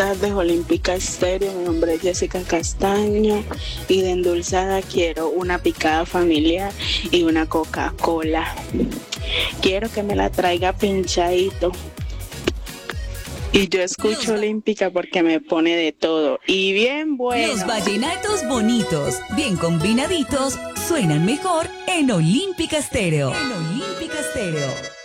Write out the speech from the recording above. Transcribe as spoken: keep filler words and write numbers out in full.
Tardes, Olímpica Estéreo. Mi nombre es Jessica Castaño y de endulzada quiero una picada familiar y una Coca-Cola. Quiero que me la traiga pinchadito. Y yo escucho Olímpica porque me pone de todo y bien bueno. Los vallenatos bonitos, bien combinaditos, suenan mejor en Olímpica Estéreo. En Olímpica Estéreo.